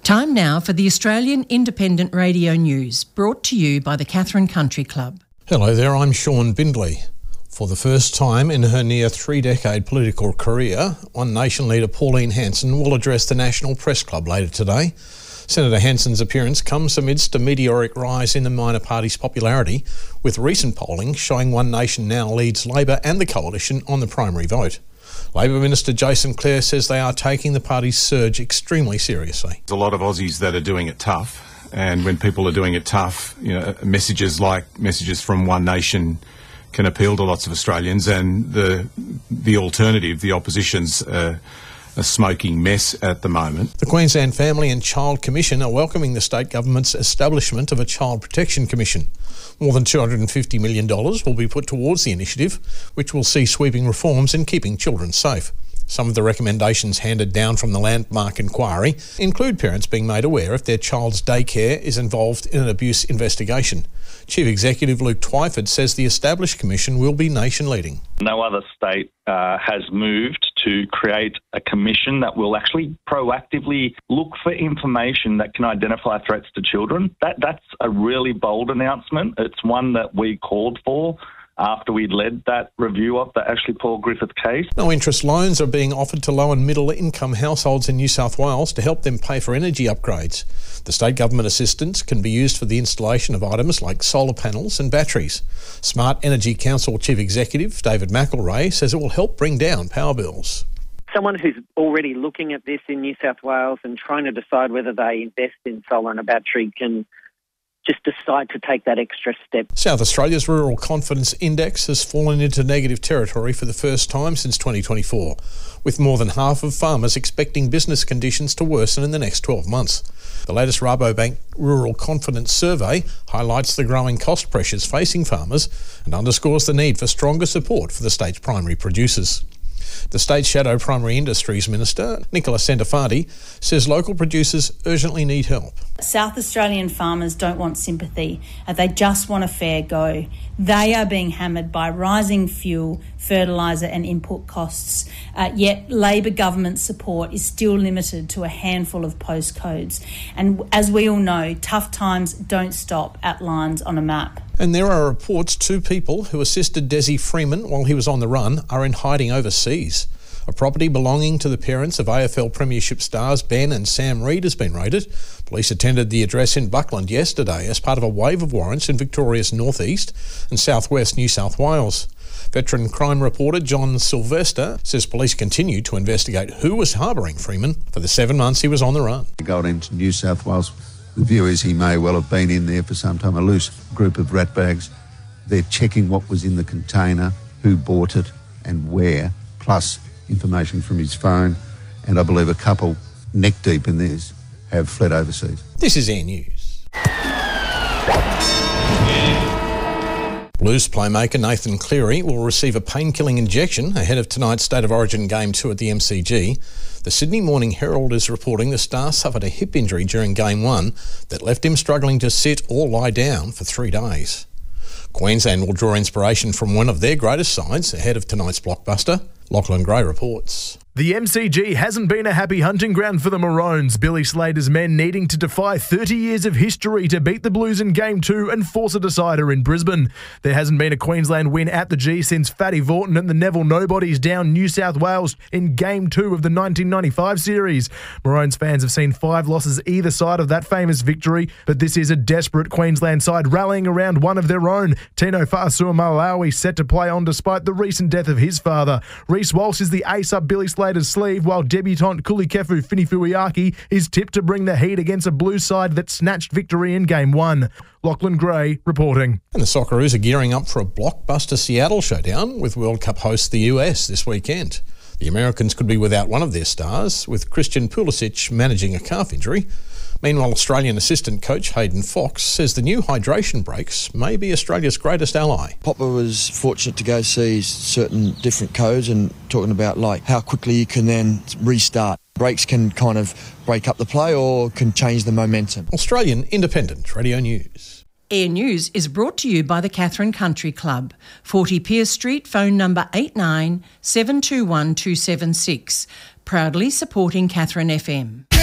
Time now for the Australian Independent Radio News, brought to you by the Katherine Country Club. Hello there, I'm Sean Bindley. For the first time in her near three-decade political career, One Nation leader Pauline Hanson will address the National Press Club later today. Senator Hanson's appearance comes amidst a meteoric rise in the minor party's popularity, with recent polling showing One Nation now leads Labor and the Coalition on the primary vote. Labor Minister Jason Clare says they are taking the party's surge extremely seriously. There's a lot of Aussies that are doing it tough, and when people are doing it tough, messages from One Nation can appeal to lots of Australians, and the alternative, the opposition's a smoking mess at the moment. The Queensland Family and Child Commission are welcoming the state government's establishment of a Child Protection Commission. More than $250 million will be put towards the initiative, which will see sweeping reforms in keeping children safe. Some of the recommendations handed down from the landmark inquiry include parents being made aware if their child's daycare is involved in an abuse investigation. Chief Executive Luke Twyford says the established commission will be nation-leading. No other state has moved to create a commission that will actually proactively look for information that can identify threats to children. That's a really bold announcement. It's one that we called for after we'd led that review of the Ashley Paul Griffith case. No interest loans are being offered to low and middle income households in New South Wales to help them pay for energy upgrades. The state government assistance can be used for the installation of items like solar panels and batteries. Smart Energy Council Chief Executive David McElrea says it will help bring down power bills. Someone who's already looking at this in New South Wales and trying to decide whether they invest in solar and a battery can just decide to take that extra step. South Australia's Rural Confidence Index has fallen into negative territory for the first time since 2024, with more than half of farmers expecting business conditions to worsen in the next 12 months. The latest Rabobank Rural Confidence Survey highlights the growing cost pressures facing farmers and underscores the need for stronger support for the state's primary producers. The state's Shadow Primary Industries Minister, Nicola Centofanti, says local producers urgently need help. South Australian farmers don't want sympathy, they just want a fair go. They are being hammered by rising fuel, fertiliser and input costs, yet Labor government support is still limited to a handful of postcodes. And as we all know, tough times don't stop at lines on a map. And there are reports 2 people who assisted Desi Freeman while he was on the run are in hiding overseas. A property belonging to the parents of AFL Premiership stars Ben and Sam Reid has been raided. Police attended the address in Buckland yesterday as part of a wave of warrants in Victoria's northeast and southwest New South Wales. Veteran crime reporter John Sylvester says police continue to investigate who was harbouring Freeman for the 7 months he was on the run. Got into New South Wales. The view is he may well have been in there for some time, a loose group of rat bags. They're checking what was in the container, who bought it and where, plus information from his phone. And I believe a couple neck deep in this have fled overseas. This is Air News. Blues playmaker Nathan Cleary will receive a pain-killing injection ahead of tonight's State of Origin Game 2 at the MCG. The Sydney Morning Herald is reporting the star suffered a hip injury during Game 1 that left him struggling to sit or lie down for 3 days. Queensland will draw inspiration from one of their greatest sides ahead of tonight's blockbuster. Lachlan Gray reports. The MCG hasn't been a happy hunting ground for the Maroons, Billy Slater's men needing to defy 30 years of history to beat the Blues in Game 2 and force a decider in Brisbane. There hasn't been a Queensland win at the G since Fatty Vaughton and the Neville Nobodies down New South Wales in Game 2 of the 1995 series. Maroons fans have seen 5 losses either side of that famous victory, but this is a desperate Queensland side rallying around one of their own. Tino Fa'asuamaleaui set to play on despite the recent death of his father. Reece Walsh is the ace up Billy Slater's sleeve, while debutant Kulikefu Finifuiaki is tipped to bring the heat against a Blues side that snatched victory in Game 1. Lachlan Gray reporting. And the Socceroos are gearing up for a blockbuster Seattle showdown with World Cup host the US this weekend. The Americans could be without one of their stars, with Christian Pulisic managing a calf injury. Meanwhile, Australian assistant coach Hayden Fox says the new hydration breaks may be Australia's greatest ally. Popper was fortunate to go see certain different codes and talking about like how quickly you can then restart. Breaks can kind of break up the play or can change the momentum. Australian Independent Radio News. Air News is brought to you by the Katherine Country Club, 40 Pearce Street, phone number 89 721 276, proudly supporting Katherine FM.